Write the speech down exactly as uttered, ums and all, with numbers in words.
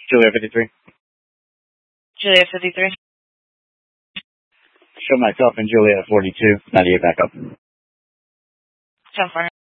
Juliet fifty-three. Juliet fifty-three. Show myself and Juliet forty-two. ninety-eight back up. ten four.